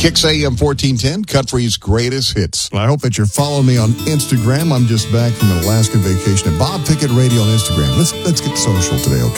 Kicks AM 1410, country's greatest hits. I hope that you're following me on Instagram. I'm just back from an Alaska vacation at Bob Pickett Radio on Instagram. Let's get social today, okay?